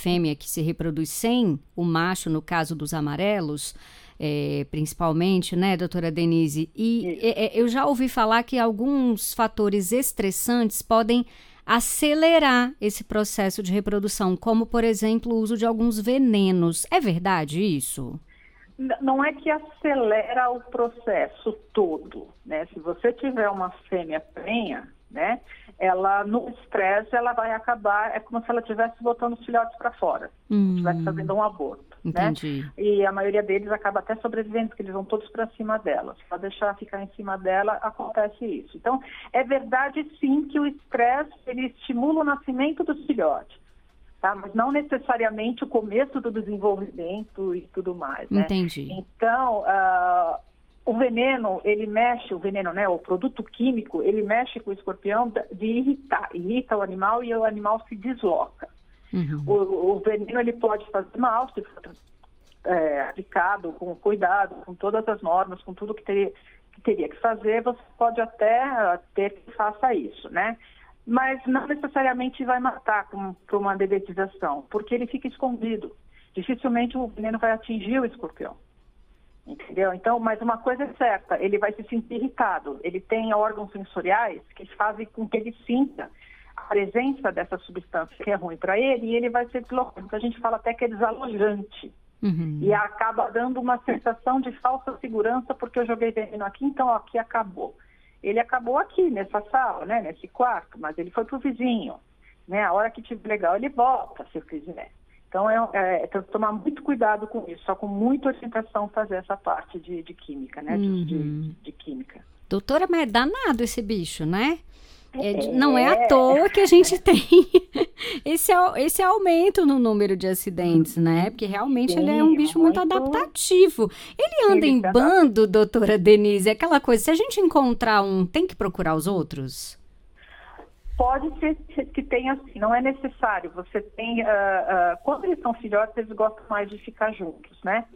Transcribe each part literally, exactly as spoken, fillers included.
fêmea que se reproduz sem o macho, no caso dos amarelos, é, principalmente, né, doutora Denise? E é, eu já ouvi falar que alguns fatores estressantes podem acelerar esse processo de reprodução, como, por exemplo, o uso de alguns venenos. É verdade isso? Não é que acelera o processo todo, né? Se você tiver uma fêmea prenha, né, ela no estresse ela vai acabar, é como se ela estivesse botando os filhotes para fora, hum, estivesse fazendo um aborto, entendi. né? E a maioria deles acaba até sobrevivendo, porque eles vão todos para cima dela. Se ela deixar ficar em cima dela, acontece isso. Então, é verdade sim que o estresse ele estimula o nascimento dos filhotes. Tá? Mas não necessariamente o começo do desenvolvimento e tudo mais, né? Entendi. Então, uh, o veneno, ele mexe, o veneno, né, o produto químico, ele mexe com o escorpião de irritar, irrita o animal e o animal se desloca. Uhum. O, o veneno, ele pode fazer mal, se for é, aplicado com cuidado, com todas as normas, com tudo que, ter, que teria que fazer, você pode até ter que faça isso, né? Mas não necessariamente vai matar por uma dedetização, porque ele fica escondido. Dificilmente o veneno vai atingir o escorpião, entendeu? Então, mas uma coisa é certa, ele vai se sentir irritado. Ele tem órgãos sensoriais que fazem com que ele sinta a presença dessa substância que é ruim para ele e ele vai ser deslocado. A gente fala até que é desalojante. Uhum. E acaba dando uma sensação de falsa segurança, porque eu joguei veneno aqui, então aqui acabou. Ele acabou aqui, nessa sala, né, nesse quarto, mas ele foi para o vizinho, né? A hora que tiver legal, ele volta, se eu quiser. Então, é, é, tem que tomar muito cuidado com isso, só com muita orientação fazer essa parte de, de química, né? Uhum. De, de química. Doutora, mas é danado esse bicho, né? É, não é à toa que a gente tem esse, esse aumento no número de acidentes, né? Porque realmente Sim, ele é um bicho muito, muito adaptativo. Ele anda ele em bando, adap... doutora Denise, é aquela coisa, se a gente encontrar um, tem que procurar os outros? Pode ser que tenha assim, não é necessário. Você tem, uh, uh, quando eles são filhotes, eles gostam mais de ficar juntos, né?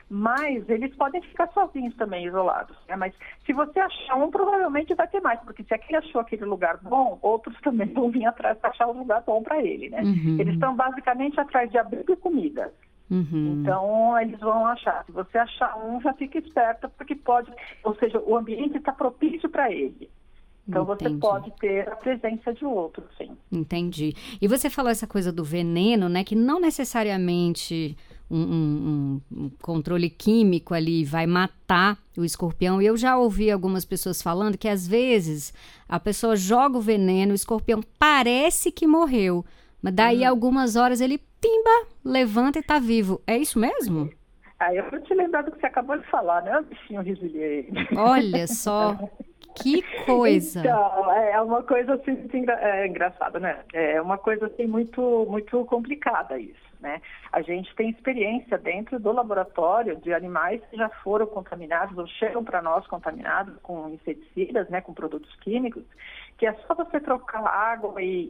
Mas eles podem ficar sozinhos também, isolados, né? Mas se você achar um, provavelmente vai ter mais, porque se aquele achou aquele lugar bom, outros também vão vir atrás para achar um lugar bom para ele, né? Uhum. Eles estão basicamente atrás de abrigo e comida. Uhum. Então, eles vão achar. Se você achar um, já fica esperta, porque pode, ou seja, o ambiente está propício para ele. Então, Entendi. Você pode ter a presença de outro, sim. Entendi. E você falou essa coisa do veneno, né? Que não necessariamente um, um, um controle químico ali vai matar o escorpião. E eu já ouvi algumas pessoas falando que, às vezes, a pessoa joga o veneno, o escorpião parece que morreu. Mas daí, hum. algumas horas, ele, pimba, levanta e tá vivo. É isso mesmo? Ah, eu vou te lembrar do que você acabou de falar, né? O bichinho resiliente. Olha só... Que coisa! Então, é uma coisa assim, é, engraçada, né? É uma coisa assim muito, muito complicada isso, né? A gente tem experiência dentro do laboratório de animais que já foram contaminados ou chegam para nós contaminados com inseticidas, né? Com produtos químicos, que é só você trocar a água e,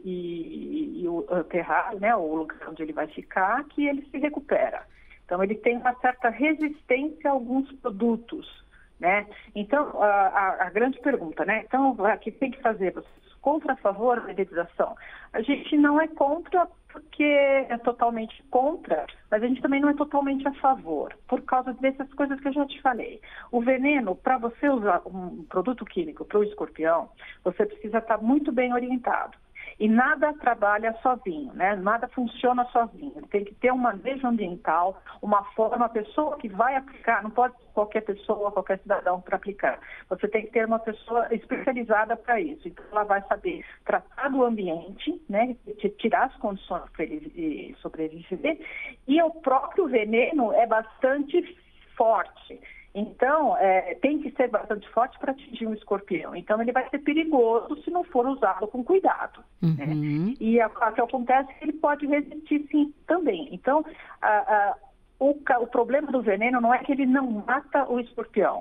e, e o terrário, né? O lugar onde ele vai ficar, que ele se recupera. Então, ele tem uma certa resistência a alguns produtos. Né? Então, a, a, a grande pergunta, né? Então, o que tem que fazer? Vocês contra a favor da dedetização? A gente não é contra porque é totalmente contra, mas a gente também não é totalmente a favor, por causa dessas coisas que eu já te falei. O veneno, para você usar um produto químico para o escorpião, você precisa estar muito bem orientado. E nada trabalha sozinho, né? Nada funciona sozinho. Tem que ter um manejo ambiental, uma forma, a pessoa que vai aplicar, não pode ser qualquer pessoa, qualquer cidadão para aplicar. Você tem que ter uma pessoa especializada para isso. Então, ela vai saber tratar do ambiente, né? Tirar as condições para ele sobreviver. E o próprio veneno é bastante forte. Então, é, tem que ser bastante forte para atingir um escorpião. Então, ele vai ser perigoso se não for usado com cuidado. Uhum. Né? E o que acontece é que ele pode resistir, sim, também. Então, a, a, o, o problema do veneno não é que ele não mata o escorpião.